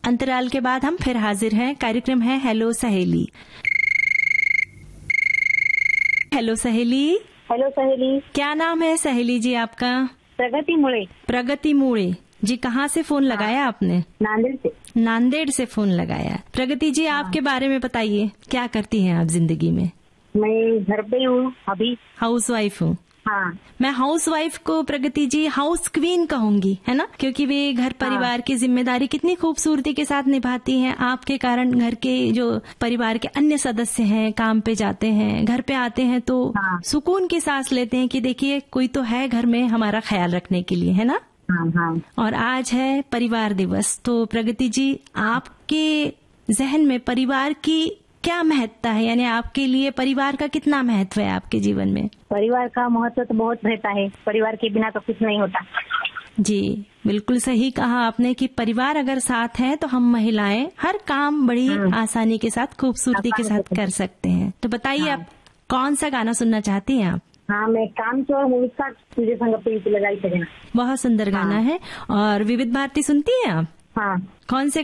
अंतराल के बाद हम फिर हाजिर हैं। कार्यक्रम है हेलो सहेली। हेलो सहेली। हेलो सहेली। क्या नाम है सहेली जी आपका? प्रगति मुळे। प्रगति मुळे जी, कहाँ से फोन लगाया आपने? नांदेड़ से। नांदेड़ से फोन लगाया। प्रगति जी, आपके बारे में बताइए, क्या करती हैं आप जिंदगी में? मैं घर पे हूँ अभी। हाउस वाइफ हूँ। हाँ। मैं हाउस वाइफ को प्रगति जी हाउस क्वीन कहूंगी, है ना, क्योंकि वे घर परिवार की जिम्मेदारी कितनी खूबसूरती के साथ निभाती हैं। आपके कारण घर के जो परिवार के अन्य सदस्य हैं काम पे जाते हैं, घर पे आते हैं तो सुकून की सांस लेते हैं कि देखिए कोई तो है घर में हमारा ख्याल रखने के लिए, है ना। हाँ। और आज है परिवार दिवस, तो प्रगति जी आपके जहन में परिवार की क्या महत्ता है, यानी आपके लिए परिवार का कितना महत्व है आपके जीवन में? परिवार का महत्व तो बहुत रहता है, परिवार के बिना तो कुछ नहीं होता। जी बिल्कुल सही कहा आपने कि परिवार अगर साथ है तो हम महिलाएं हर काम बड़ी आसानी के साथ खूबसूरती के साथ कर सकते हैं। तो बताइए आप कौन सा गाना सुनना चाहती हैं आप? हाँ, मैं काम चोर मूवी का तुझे संग प्रीति लगाई सजना। बहुत सुंदर गाना है। और विविध भारती सुनती हैं आप? हाँ। कौन से